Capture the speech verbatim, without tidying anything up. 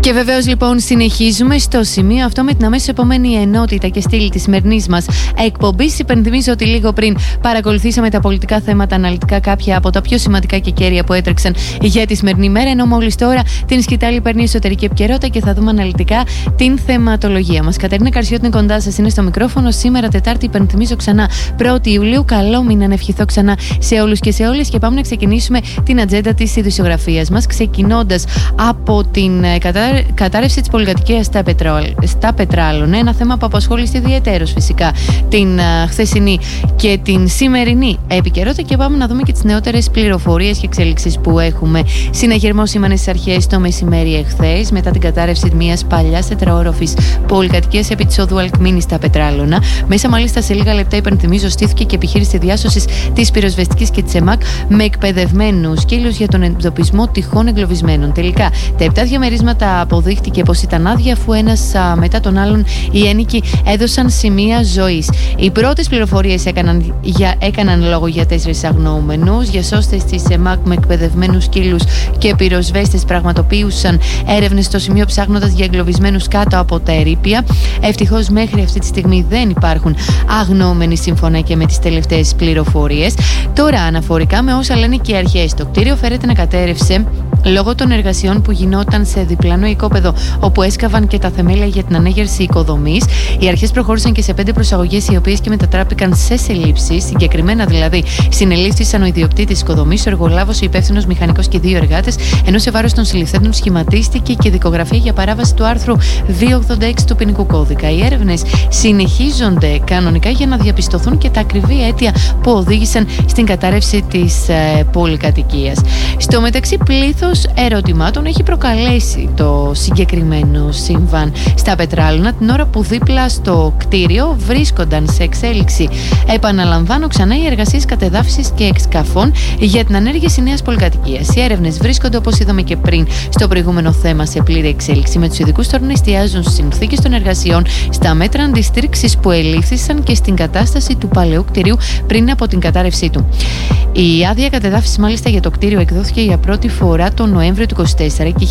Και βεβαίως λοιπόν συνεχίζουμε στο σημείο αυτό με την αμέσως επόμενη ενότητα και στήλη της σημερινής μας εκπομπής. Υπενθυμίζω ότι λίγο πριν παρακολουθήσαμε τα πολιτικά θέματα αναλυτικά, κάποια από τα πιο σημαντικά και κέρια που έτρεξαν για τη σημερινή μέρα. Ενώ μόλις τώρα την σκητάλη παίρνει η εσωτερική επικαιρότητα και θα δούμε αναλυτικά την θεματολογία μας. Κατερίνα Καρσιώτη είναι κοντά σας, είναι στο μικρόφωνο. Σήμερα Τετάρτη, υπενθυμίζω ξανά, πρώτη Ιουλίου. Καλό μήνα να ευχηθώ ξανά σε όλους και σε όλες. Και πάμε να ξεκινήσουμε την ατζέντα της ειδησιογραφίας μας, ξεκινώντας από την κατάρρευση κατάρρευση της πολυκατοικίας στα, στα Πετράλωνα, ένα θέμα που απασχόλησε ιδιαιτέρως φυσικά την α, χθεσινή και την σημερινή επικαιρότητα. Και πάμε να δούμε και τις νεότερες πληροφορίες και εξέλιξεις που έχουμε. Συναγερμό σήμανε στις αρχές το μεσημέρι εχθές, μετά την κατάρρευση μιας παλιάς τετραόροφης πολυκατοικίας επί της οδού Αλκμήνη στα Πετράλωνα. Μέσα μάλιστα σε λίγα λεπτά, υπενθυμίζω, στήθηκε και επιχείρηση διάσωσης της πυροσβεστικής και της ΕΜΑΚ με εκπαιδευμένους σκύλους για τον εντοπισμό τυχών εγκλωβισμένων. Τελικά, τα επτά διαμερίσματα αποδείχτηκε πως ήταν άδεια, αφού ένας α, μετά τον άλλον οι ένοικοι έδωσαν σημεία ζωής. Οι πρώτες πληροφορίες έκαναν, για, έκαναν λόγο για τέσσερις αγνοούμενους. Διασώστες της ΕΜΑΚ με εκπαιδευμένους σκύλους και πυροσβέστες πραγματοποιούσαν έρευνες στο σημείο ψάχνοντας για εγκλωβισμένους κάτω από τα ερείπια. Ευτυχώς μέχρι αυτή τη στιγμή δεν υπάρχουν αγνοούμενοι, σύμφωνα και με τις τελευταίες πληροφορίες. Τώρα, αναφορικά με όσα λένε και οι αρχές, το κτίριο φέρεται να κατέρευσε λόγω των εργασιών που γινόταν σε διπλανό οικόπεδο, όπου έσκαβαν και τα θεμέλια για την ανέγερση οικοδομής. Οι αρχές προχώρησαν και σε πέντε προσαγωγές, οι οποίες και μετατράπηκαν σε συλλήψεις. Συγκεκριμένα δηλαδή, συνελήφθησαν ο ιδιοκτήτης οικοδομής, ο εργολάβος, ο υπεύθυνος μηχανικός και δύο εργάτες, ενώ σε βάρος των συλληφθέντων σχηματίστηκε και δικογραφία για παράβαση του άρθρου διακόσια ογδόντα έξι του ποινικού κώδικα. Οι έρευνες συνεχίζονται κανονικά για να διαπιστωθούν και τα ακριβή αίτια που οδήγησαν στην κατάρρευση της ε, πολυκατοικίας. Στο μεταξύ, πλήθος ερωτημάτων έχει προκαλέσει το συγκεκριμένο σύμβαν στα Πετράλωνα, την ώρα που δίπλα στο κτίριο βρίσκονταν σε εξέλιξη, επαναλαμβάνω ξανά, οι εργασίες κατεδάφισης και εξκαφών για την ανέργεια νέας πολυκατοικίας. Οι έρευνες βρίσκονται, όπως είδαμε και πριν στο προηγούμενο θέμα, σε πλήρη εξέλιξη, με τους ειδικούς τώρα να εστιάζουν στις συνθήκες των εργασιών, στα μέτρα αντιστρίξης που ελήφθησαν και στην κατάσταση του παλαιού κτιρίου πριν από την κατάρρευσή του. Η άδεια κατεδάφισης μάλιστα για το κτίριο εκδόθηκε για πρώτη φορά τον Νοέμβριο του είκοσι τέσσερα και